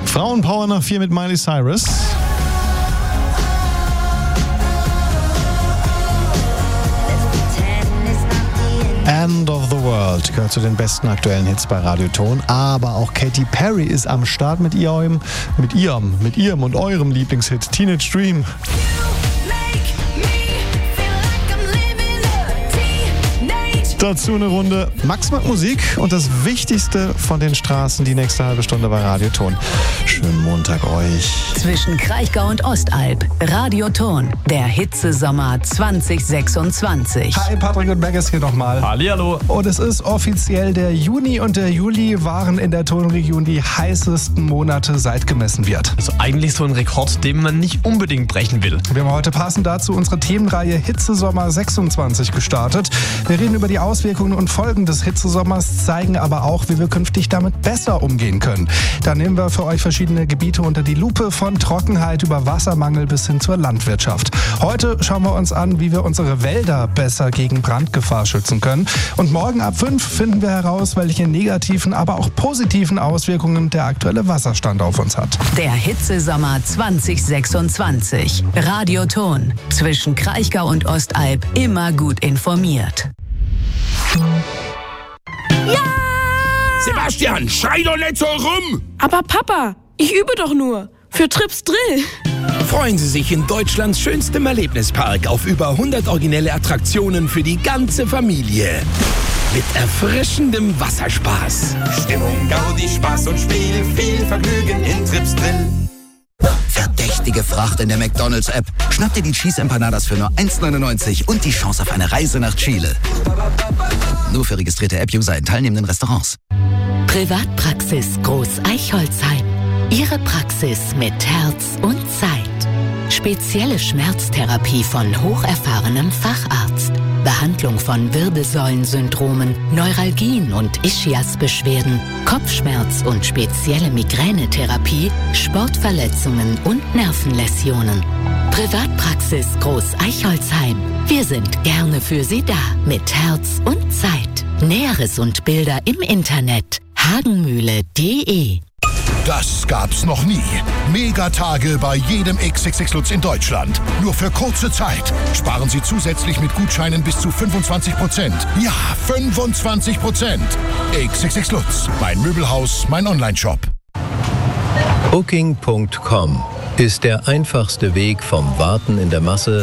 Frauenpower nach 4 mit Miley Cyrus. End of the World gehört zu den besten aktuellen Hits bei Radioton. Aber auch Katy Perry ist am Start mit ihrem und eurem Lieblingshit Teenage Dream. Dazu eine Runde Max macht Musik und das Wichtigste von den Straßen die nächste halbe Stunde bei Radioton. Schönen Montag euch. Zwischen Kraichgau und Ostalb. Radioton, der Hitzesommer 2026. Hi, Patrick und Beggis hier nochmal. Hallihallo. Und es ist offiziell, der Juni und der Juli waren in der Tonregion die heißesten Monate, seit gemessen wird. Also eigentlich so ein Rekord, den man nicht unbedingt brechen will. Wir haben heute passend dazu unsere Themenreihe Hitzesommer 26 gestartet. Wir reden über die Auswirkungen und Folgen des Hitzesommers, zeigen aber auch, wie wir künftig damit besser umgehen können. Da nehmen wir für euch verschiedene Gebiete unter die Lupe, von Trockenheit über Wassermangel bis hin zur Landwirtschaft. Heute schauen wir uns an, wie wir unsere Wälder besser gegen Brandgefahr schützen können. Und morgen ab 5 finden wir heraus, welche negativen, aber auch positiven Auswirkungen der aktuelle Wasserstand auf uns hat. Der Hitzesommer 2026. Radioton. Zwischen Kraichgau und Ostalb immer gut informiert. Ja! Sebastian, schrei doch nicht so rum! Aber Papa, ich übe doch nur. Für Trips Drill. Freuen Sie sich in Deutschlands schönstem Erlebnispark auf über 100 originelle Attraktionen für die ganze Familie. Mit erfrischendem Wasserspaß. Stimmung, Gaudi, Spaß und Spiel, viel Vergnügen in Trips Drill. Verdächtige Fracht in der McDonald's-App. Schnapp dir die Cheese Empanadas für nur 1,99 und die Chance auf eine Reise nach Chile. Nur für registrierte App-User in teilnehmenden Restaurants. Privatpraxis Groß Eichholzheim. Ihre Praxis mit Herz und Zeit. Spezielle Schmerztherapie von hocherfahrenem Facharzt. Behandlung von Wirbelsäulensyndromen, Neuralgien und Ischiasbeschwerden, Kopfschmerz und spezielle Migränetherapie, Sportverletzungen und Nervenläsionen. Privatpraxis Groß Eichholzheim. Wir sind gerne für Sie da mit Herz und Zeit. Näheres und Bilder im Internet hagenmühle.de. Das gab's noch nie. Megatage bei jedem XXX Lutz in Deutschland. Nur für kurze Zeit. Sparen Sie zusätzlich mit Gutscheinen bis zu 25%. Ja, 25%. XXX Lutz. Mein Möbelhaus, mein Onlineshop. Booking.com ist der einfachste Weg vom Warten in der Masse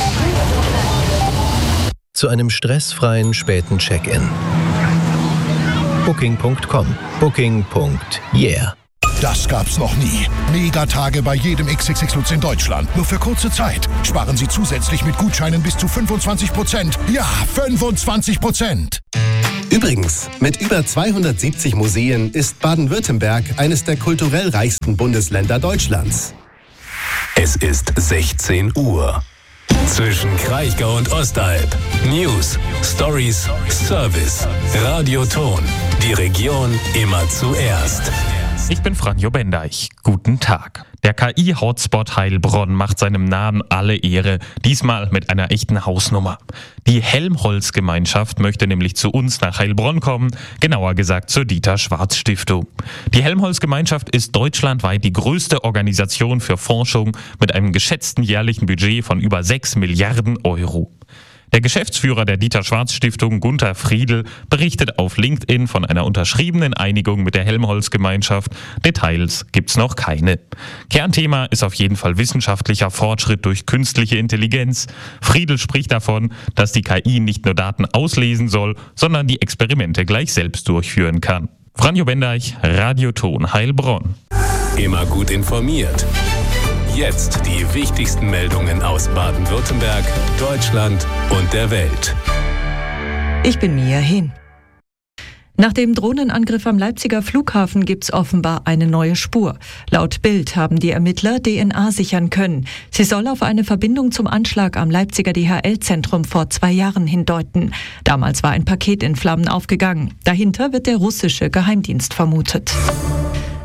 zu einem stressfreien späten Check-in. Booking.com. Booking.yeah. Das gab's noch nie. Megatage bei jedem XXX Lutz in Deutschland. Nur für kurze Zeit. Sparen Sie zusätzlich mit Gutscheinen bis zu 25%. Ja, 25%. Übrigens, mit über 270 Museen ist Baden-Württemberg eines der kulturell reichsten Bundesländer Deutschlands. Es ist 16 Uhr. Zwischen Kraichgau und Ostalb. News, Stories, Service. Radioton. Die Region immer zuerst. Ich bin Franjo Bendeich. Guten Tag. Der KI-Hotspot Heilbronn macht seinem Namen alle Ehre, diesmal mit einer echten Hausnummer. Die Helmholtz-Gemeinschaft möchte nämlich zu uns nach Heilbronn kommen, genauer gesagt zur Dieter-Schwarz-Stiftung. Die Helmholtz-Gemeinschaft ist deutschlandweit die größte Organisation für Forschung mit einem geschätzten jährlichen Budget von über 6 Milliarden Euro. Der Geschäftsführer der Dieter-Schwarz-Stiftung, Gunther Friedl, berichtet auf LinkedIn von einer unterschriebenen Einigung mit der Helmholtz-Gemeinschaft. Details gibt's noch keine. Kernthema ist auf jeden Fall wissenschaftlicher Fortschritt durch künstliche Intelligenz. Friedl spricht davon, dass die KI nicht nur Daten auslesen soll, sondern die Experimente gleich selbst durchführen kann. Franjo Bendeich, Radioton Heilbronn. Immer gut informiert. Jetzt die wichtigsten Meldungen aus Baden-Württemberg, Deutschland und der Welt. Ich bin Mia Hin. Nach dem Drohnenangriff am Leipziger Flughafen gibt's offenbar eine neue Spur. Laut Bild haben die Ermittler DNA sichern können. Sie soll auf eine Verbindung zum Anschlag am Leipziger DHL-Zentrum vor 2 Jahren hindeuten. Damals war ein Paket in Flammen aufgegangen. Dahinter wird der russische Geheimdienst vermutet.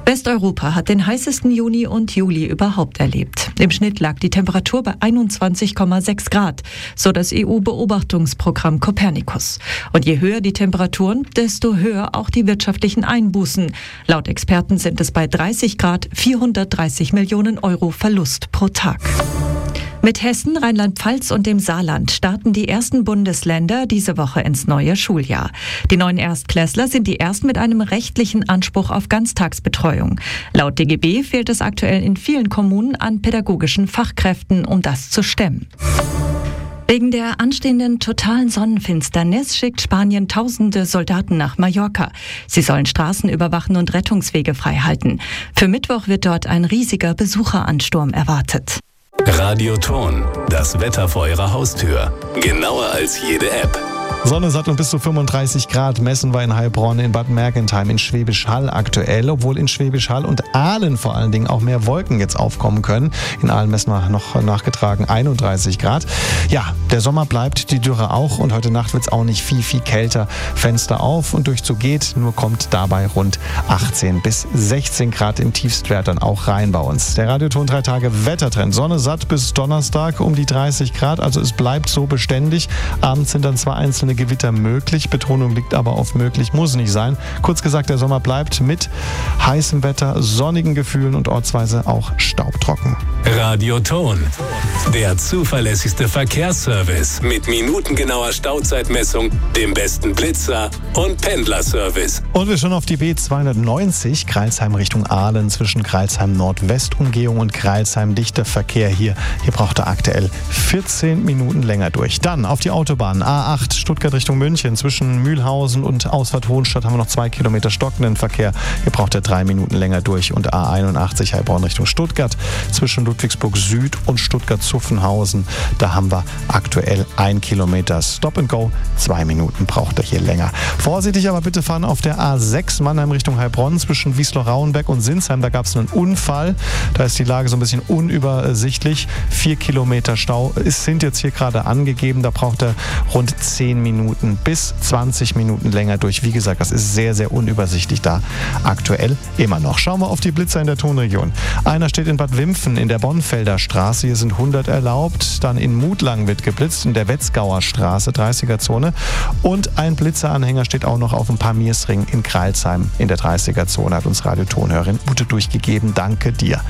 Westeuropa hat den heißesten Juni und Juli überhaupt erlebt. Im Schnitt lag die Temperatur bei 21,6 Grad, so das EU-Beobachtungsprogramm Copernicus. Und je höher die Temperaturen, desto höher auch die wirtschaftlichen Einbußen. Laut Experten sind es bei 30 Grad 430 Millionen Euro Verlust pro Tag. Mit Hessen, Rheinland-Pfalz und dem Saarland starten die ersten Bundesländer diese Woche ins neue Schuljahr. Die neuen Erstklässler sind die ersten mit einem rechtlichen Anspruch auf Ganztagsbetreuung. Laut DGB fehlt es aktuell in vielen Kommunen an pädagogischen Fachkräften, um das zu stemmen. Wegen der anstehenden totalen Sonnenfinsternis schickt Spanien tausende Soldaten nach Mallorca. Sie sollen Straßen überwachen und Rettungswege freihalten. Für Mittwoch wird dort ein riesiger Besucheransturm erwartet. Radioton, das Wetter vor Ihrer Haustür. Genauer als jede App. Sonne satt und bis zu 35 Grad messen wir in Heilbronn, in Bad Mergentheim, in Schwäbisch Hall aktuell, obwohl in Schwäbisch Hall und Aalen vor allen Dingen auch mehr Wolken jetzt aufkommen können. In Aalen messen wir noch nachgetragen 31 Grad. Ja, der Sommer bleibt, die Dürre auch und heute Nacht wird es auch nicht viel kälter. Fenster auf und Durchzug geht, nur kommt dabei rund 18 bis 16 Grad im Tiefstwert dann auch rein bei uns. Der Radioton 3 Tage Wettertrend. Sonne satt bis Donnerstag um die 30 Grad, also es bleibt so beständig. Abends sind dann zwar einzelne Gewitter möglich, Betonung liegt aber auf möglich, muss nicht sein. Kurz gesagt, der Sommer bleibt mit heißem Wetter, sonnigen Gefühlen und ortsweise auch staubtrocken. Radioton, der zuverlässigste Verkehrsservice mit minutengenauer Stauzeitmessung, dem besten Blitzer und Pendlerservice. Und wir schauen auf die B290, Crailsheim Richtung Aalen, zwischen Crailsheim Nordwest-Umgehung und Crailsheim dichter Verkehr hier. Hier braucht er aktuell 14 Minuten länger durch. Dann auf die Autobahn A8 Stuttgart Richtung München, zwischen Mühlhausen und Ausfahrt Hohenstadt haben wir noch 2 Kilometer stockenden Verkehr. Hier braucht er 3 Minuten länger durch. Und A81 Heilbronn Richtung Stuttgart, zwischen Ludwigsburg Süd und Stuttgart-Zuffenhausen. Da haben wir aktuell 1 Kilometer Stop and Go. 2 Minuten braucht er hier länger. Vorsichtig aber bitte fahren auf der A6 Mannheim Richtung Heilbronn, zwischen Wiesloch-Rauenberg und Sinsheim. Da gab es einen Unfall. Da ist die Lage so ein bisschen unübersichtlich. 4 Kilometer Stau sind jetzt hier gerade angegeben. Da braucht er rund 10 Minuten bis 20 Minuten länger durch. Wie gesagt, das ist sehr unübersichtlich da aktuell immer noch. Schauen wir auf die Blitzer in der Tonregion. Einer steht in Bad Wimpfen in der Bonfelder Straße. Hier sind 100 erlaubt. Dann in Mutlang wird geblitzt, in der Wetzgauer Straße, 30er-Zone. Und ein Blitzeranhänger steht auch noch auf dem Pamirsring in Crailsheim in der 30er-Zone. Hat uns Radiotonhörerin Ute durchgegeben. Danke dir.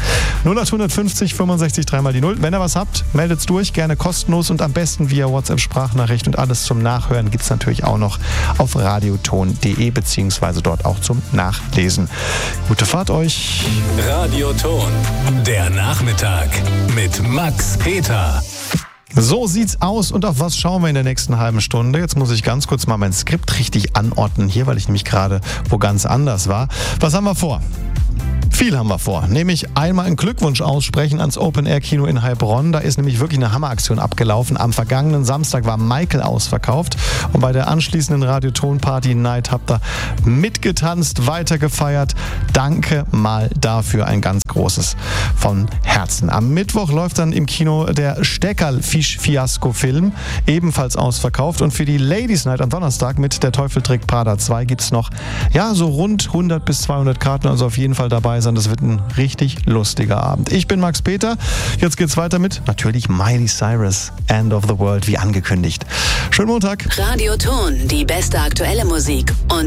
0850 65 3 mal die 0. Wenn ihr was habt, meldet's durch. Gerne kostenlos und am besten via WhatsApp-Sprachnachricht. Und alles zum Nachhören gibt es natürlich auch noch auf radioton.de beziehungsweise dort auch zum Nachlesen. Gute Fahrt euch. Radioton, der Nachmittag mit Max Peter. So sieht's aus und auf was schauen wir in der nächsten halben Stunde. Jetzt muss ich ganz kurz mal mein Skript richtig anordnen hier, weil ich nämlich gerade wo ganz anders war. Was haben wir vor? Viel haben wir vor, nämlich einmal einen Glückwunsch aussprechen ans Open-Air-Kino in Heilbronn. Da ist nämlich wirklich eine Hammeraktion abgelaufen. Am vergangenen Samstag war Michael ausverkauft und bei der anschließenden Radioton-Party-Night habt ihr mitgetanzt, weitergefeiert. Danke mal dafür, ein ganz großes von Herzen. Am Mittwoch läuft dann im Kino der Steckerl-Fisch-Fiasko-Film, ebenfalls ausverkauft. Und für die Ladies Night am Donnerstag mit Der Teufel trägt Prada 2 gibt es noch so rund 100 bis 200 Karten, also auf jeden Fall dabei sein. Das wird ein richtig lustiger Abend. Ich bin Max Peter. Jetzt geht's weiter mit natürlich Miley Cyrus, End of the World, wie angekündigt. Schönen Montag. Radioton, die beste aktuelle Musik und